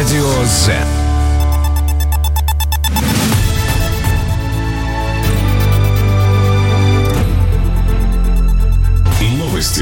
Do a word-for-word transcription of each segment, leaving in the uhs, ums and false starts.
Радио Z. Новости.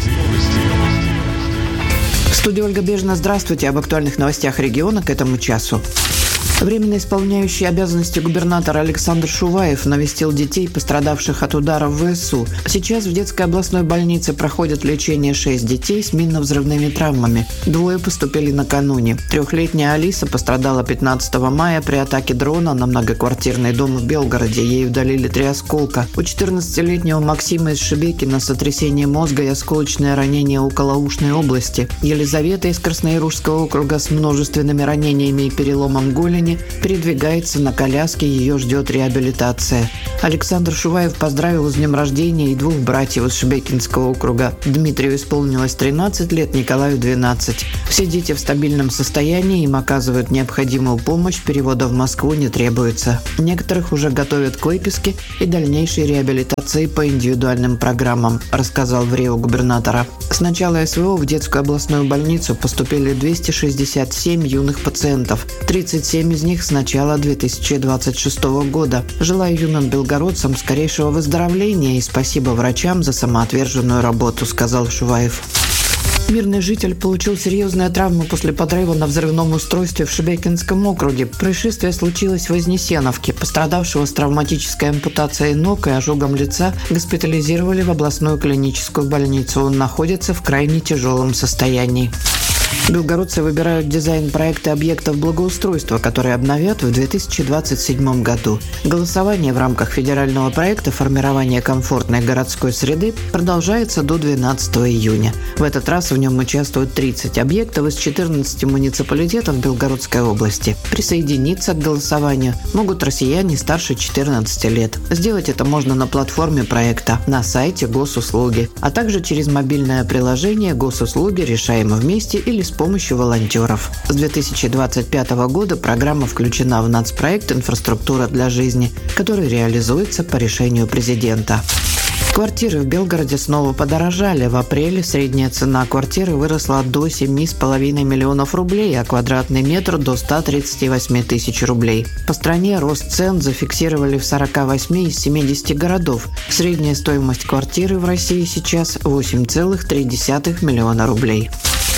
В студии Ольга Бежина. Здравствуйте. Об актуальных новостях региона к этому часу. Временно исполняющий обязанности губернатора Александр Шуваев навестил детей, пострадавших от ударов в ВСУ. Сейчас в детской областной больнице проходит лечение шесть детей с минно-взрывными травмами. Двое поступили накануне. Трехлетняя Алиса пострадала пятнадцатого мая при атаке дрона на многоквартирный дом в Белгороде. Ей удалили три осколка. У четырнадцатилетнего Максима из Шебекина сотрясение мозга и осколочное ранение околоушной области. Елизавета из Красноярушского округа с множественными ранениями и переломом голени передвигается на коляске, ее ждет реабилитация. Александр Шуваев поздравил с днем рождения и двух братьев из Шебекинского округа. Дмитрию исполнилось тринадцать лет, Николаю двенадцать. Все дети в стабильном состоянии, им оказывают необходимую помощь, перевода в Москву не требуется. Некоторых уже готовят к выписке и дальнейшей реабилитации по индивидуальным программам, рассказал в РИО губернатора. С начала СВО в детскую областную больницу поступили двести шестьдесят семь юных пациентов, тридцать семь из них с начала две тысячи двадцать шестого года. Желаю юным белгородцам скорейшего выздоровления и спасибо врачам за самоотверженную работу, сказал Шуваев. Мирный житель получил серьезные травмы после подрыва на взрывном устройстве в Шебекинском округе. Происшествие случилось в Вознесеновке. Пострадавшего с травматической ампутацией ног и ожогом лица госпитализировали в областную клиническую больницу. Он находится в крайне тяжелом состоянии. Белгородцы выбирают дизайн-проекты объектов благоустройства, которые обновят в две тысячи двадцать седьмом году. Голосование в рамках федерального проекта «Формирование комфортной городской среды» продолжается до двенадцатого июня. В этот раз в нем участвуют тридцать объектов из четырнадцати муниципалитетов Белгородской области. Присоединиться к голосованию могут россияне старше четырнадцати лет. Сделать это можно на платформе проекта, на сайте Госуслуги, а также через мобильное приложение «Госуслуги. Решаем вместе» или с помощью волонтеров. С две тысячи двадцать пятого года программа включена в нацпроект «Инфраструктура для жизни», который реализуется по решению президента. Квартиры в Белгороде снова подорожали. В апреле средняя цена квартиры выросла до семи с половиной миллионов рублей, а квадратный метр до ста тридцати восьми тысяч рублей. По стране рост цен зафиксировали в сорока восьми из семидесяти городов. Средняя стоимость квартиры в России сейчас восемь целых три десятых миллиона рублей.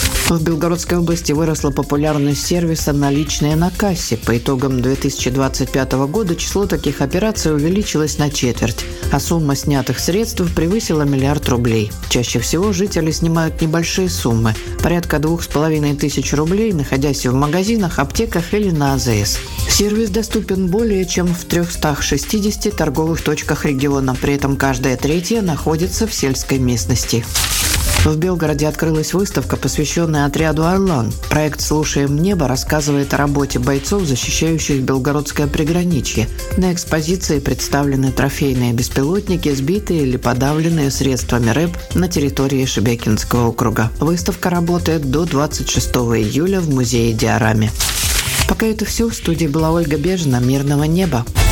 В Белгородской области выросла популярность сервиса «Наличные на кассе». По итогам две тысячи двадцать пятого года число таких операций увеличилось на четверть, а сумма снятых средств превысила миллиард рублей. Чаще всего жители снимают небольшие суммы – порядка двух с половиной тысяч рублей, находясь в магазинах, аптеках или на А Зэ Эс. Сервис доступен более чем в трёхстах шестидесяти торговых точках региона, при этом каждая третья находится в сельской местности. В Белгороде открылась выставка, посвященная отряду «Орлан». Проект «Слушаем небо» рассказывает о работе бойцов, защищающих белгородское приграничье. На экспозиции представлены трофейные беспилотники, сбитые или подавленные средствами РЭБ на территории Шебекинского округа. Выставка работает до двадцать шестого июля в музее Диораме. Пока это все. В студии была Ольга Бежина. Мирного неба.